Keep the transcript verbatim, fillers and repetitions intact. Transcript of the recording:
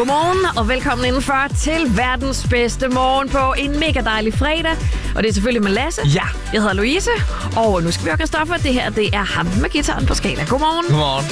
Godmorgen og velkommen indenfor til verdens bedste morgen på en mega dejlig fredag. Og det er selvfølgelig med Lasse. Ja. Jeg hedder Louise, og nu skal vi høre Christoffer. Det her, det er ham med gitaren på skala. Godmorgen. Godmorgen.